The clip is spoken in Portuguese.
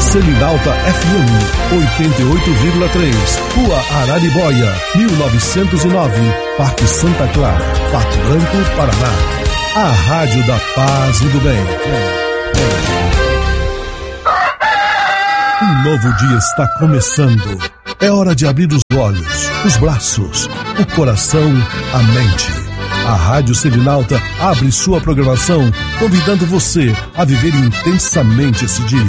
Selinalta FM 88,3, Rua Araribóia, 1909, Parque Santa Clara, Pato Branco, Paraná. A Rádio da Paz e do Bem. Um novo dia está começando. É hora de abrir os olhos, os braços, o coração, a mente. A Rádio Selinalta abre sua programação, convidando você a viver intensamente esse dia.